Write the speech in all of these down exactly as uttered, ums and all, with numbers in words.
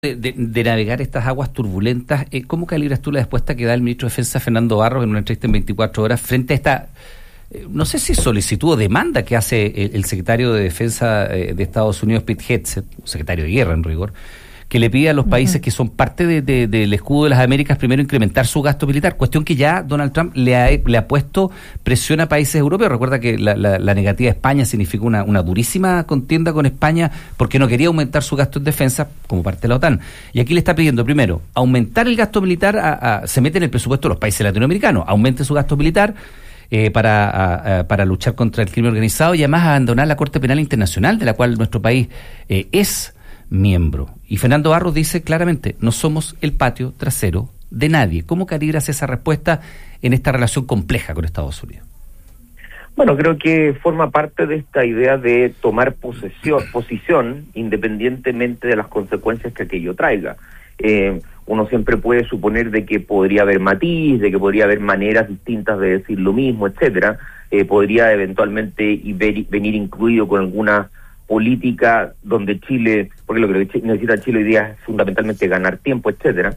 De, de, de navegar estas aguas turbulentas, eh, ¿cómo calibras tú la respuesta que da el ministro de Defensa Fernando Barros en una entrevista en veinticuatro horas frente a esta, eh, no sé si solicitud o demanda que hace el, el secretario de Defensa eh, de Estados Unidos, Pete Hegseth, secretario de Guerra en rigor, que le pide a los países uh-huh. que son parte de, de, del escudo de las Américas primero incrementar su gasto militar, cuestión que ya Donald Trump le ha, le ha puesto presión a países europeos? Recuerda que la, la, la negativa de España significó una, una durísima contienda con España porque no quería aumentar su gasto en defensa como parte de la OTAN. Y aquí le está pidiendo, primero, aumentar el gasto militar, a, a, se mete en el presupuesto de los países latinoamericanos, aumente su gasto militar, Eh, para, a, a, para luchar contra el crimen organizado y además abandonar la Corte Penal Internacional, de la cual nuestro país eh, es miembro. Y Fernando Barros dice claramente, no somos el patio trasero de nadie. ¿Cómo calibras esa respuesta en esta relación compleja con Estados Unidos? Bueno, creo que forma parte de esta idea de tomar posesión, posición independientemente de las consecuencias que aquello traiga. Eh, uno siempre puede suponer de que podría haber matiz, de que podría haber maneras distintas de decir lo mismo, etcétera. Eh, podría eventualmente ver, venir incluido con alguna política donde Chile, porque lo que necesita Chile hoy día es fundamentalmente ganar tiempo, etcétera.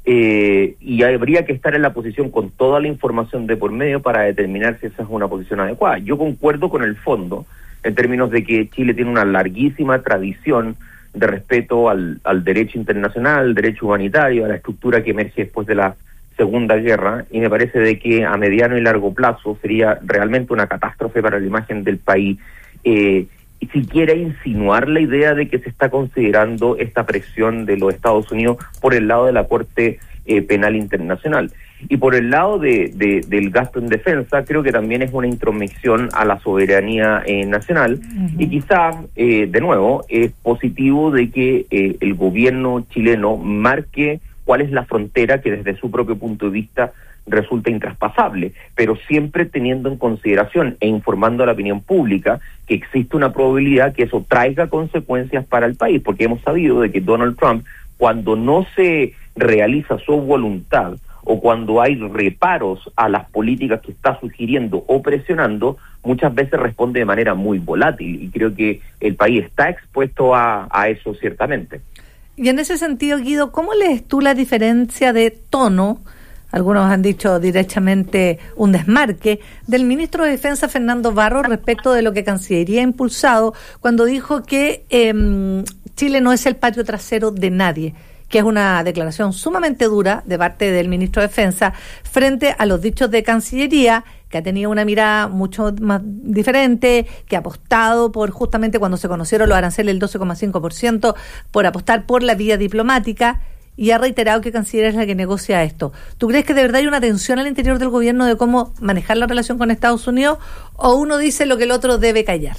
Eh, y habría que estar en la posición con toda la información de por medio para determinar si esa es una posición adecuada. Yo concuerdo con el fondo en términos de que Chile tiene una larguísima tradición de respeto al, al derecho internacional, al derecho humanitario, a la estructura que emerge después de la Segunda Guerra, y me parece de que a mediano y largo plazo sería realmente una catástrofe para la imagen del país eh, siquiera insinuar la idea de que se está considerando esta presión de los Estados Unidos por el lado de la Corte eh, Penal Internacional. Y por el lado de, de, del gasto en defensa, creo que también es una intromisión a la soberanía eh, nacional, uh-huh. y quizás, eh, de nuevo, es positivo de que eh, el gobierno chileno marque cuál es la frontera que desde su propio punto de vista resulta intraspasable, pero siempre teniendo en consideración e informando a la opinión pública que existe una probabilidad que eso traiga consecuencias para el país, porque hemos sabido de que Donald Trump, cuando no se realiza su voluntad, o cuando hay reparos a las políticas que está sugiriendo o presionando, muchas veces responde de manera muy volátil, y creo que el país está expuesto a, a eso ciertamente. Y en ese sentido, Guido, ¿cómo lees tú la diferencia de tono, algunos han dicho directamente un desmarque, del ministro de Defensa Fernando Barros respecto de lo que Cancillería ha impulsado cuando dijo que eh, Chile no es el patio trasero de nadie, que es una declaración sumamente dura de parte del ministro de Defensa frente a los dichos de Cancillería, que ha tenido una mirada mucho más diferente, que ha apostado por, justamente cuando se conocieron los aranceles del doce coma cinco por ciento, por apostar por la vía diplomática, y ha reiterado que Cancillería es la que negocia esto. ¿Tú crees que de verdad hay una tensión al interior del gobierno de cómo manejar la relación con Estados Unidos, o uno dice lo que el otro debe callar?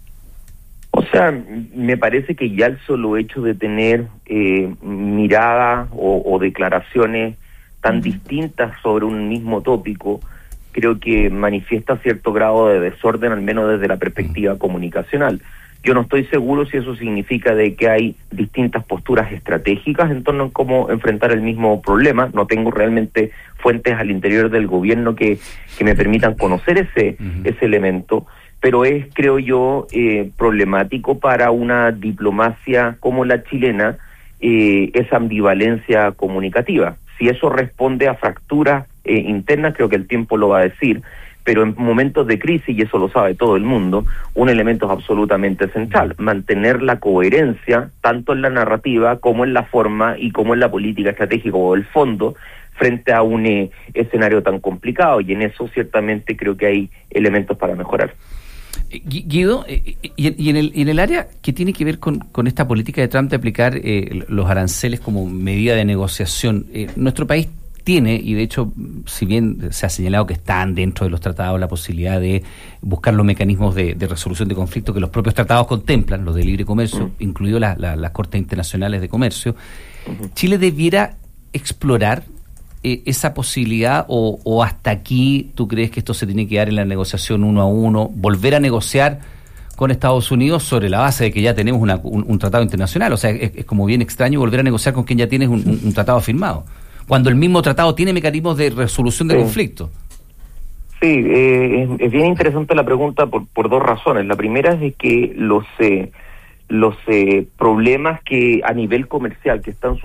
O sea, me parece que ya el solo hecho de tener eh, mirada o, o declaraciones tan distintas sobre un mismo tópico, creo que manifiesta cierto grado de desorden, al menos desde la perspectiva comunicacional. Yo no estoy seguro si eso significa de que hay distintas posturas estratégicas en torno a cómo enfrentar el mismo problema. No tengo realmente fuentes al interior del gobierno que, que me permitan conocer ese, uh-huh. ese elemento. Pero es, creo yo, eh, problemático para una diplomacia como la chilena, eh, esa ambivalencia comunicativa. Si eso responde a fracturas eh, internas, creo que el tiempo lo va a decir, pero en momentos de crisis, y eso lo sabe todo el mundo, un elemento es absolutamente central: mantener la coherencia, tanto en la narrativa, como en la forma, y como en la política estratégica o el fondo, frente a un eh, escenario tan complicado, y en eso ciertamente creo que hay elementos para mejorar. Guido, y en el, y en el área que tiene que ver con, con esta política de Trump de aplicar eh, los aranceles como medida de negociación, eh, nuestro país tiene, y de hecho, si bien se ha señalado que están dentro de los tratados la posibilidad de buscar los mecanismos de, de resolución de conflictos que los propios tratados contemplan, los de libre comercio, uh-huh. incluido la, la, las Cortes Internacionales de Comercio, uh-huh. Chile debiera explorar eh, esa posibilidad, o, o hasta aquí tú crees que esto se tiene que dar en la negociación uno a uno, volver a negociar con Estados Unidos sobre la base de que ya tenemos una, un, un tratado internacional? O sea, es, es como bien extraño volver a negociar con quien ya tienes un, un, un tratado firmado, cuando el mismo tratado tiene mecanismos de resolución de sí. conflicto. Sí, eh, es, es bien interesante la pregunta por, por dos razones. La primera es de que los eh, los eh, problemas que a nivel comercial que están